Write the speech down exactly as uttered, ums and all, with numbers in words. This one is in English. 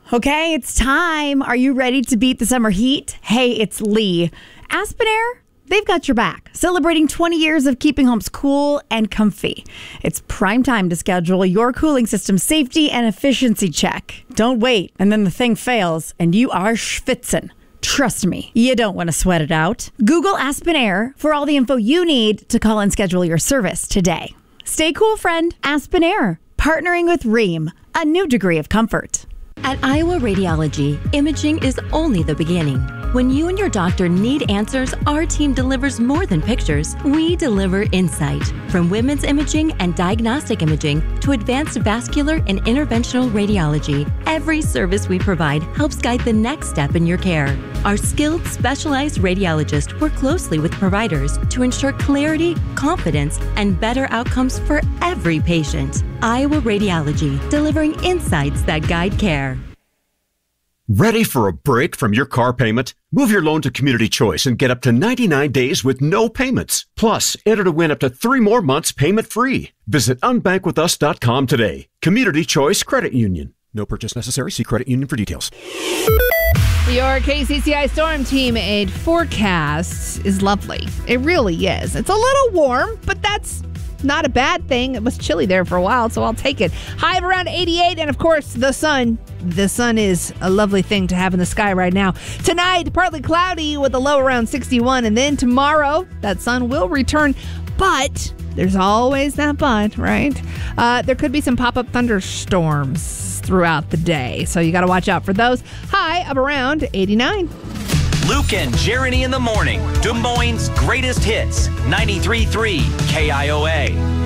Okay, it's time. Are you ready to beat the summer heat? Hey, it's Lee. Aspen Air, they've got your back, celebrating twenty years of keeping homes cool and comfy. It's prime time to schedule your cooling system safety and efficiency check. Don't wait, and then the thing fails, and you are schwitzen. Trust me, you don't want to sweat it out. Google Aspen Air for all the info you need to call and schedule your service today. Stay cool, friend. Aspen Air, partnering with Rheem, a new degree of comfort. At Iowa Radiology, imaging is only the beginning. When you and your doctor need answers, our team delivers more than pictures. We deliver insight. From women's imaging and diagnostic imaging to advanced vascular and interventional radiology, every service we provide helps guide the next step in your care. Our skilled, specialized radiologists work closely with providers to ensure clarity, confidence, and better outcomes for every patient. Iowa Radiology, delivering insights that guide care. Ready for a break from your car payment? Move your loan to Community Choice and get up to ninety-nine days with no payments. Plus, enter to win up to three more months payment-free. Visit unbank with us dot com today. Community Choice Credit Union. No purchase necessary. See credit union for details. Your K C C I Storm Team aid forecast is lovely. It really is. It's a little warm, but that's not a bad thing. It was chilly there for a while, so I'll take it. High of around eighty-eight, and of course, the sun. The sun is a lovely thing to have in the sky right now. Tonight, partly cloudy with a low around sixty-one, and then tomorrow, that sun will return, but there's always that but, right? Uh, there could be some pop-up thunderstorms throughout the day, so you got to watch out for those. High of around eighty-nine. Luke and Jeremy in the morning. Des Moines' greatest hits. ninety-three point three K I O A.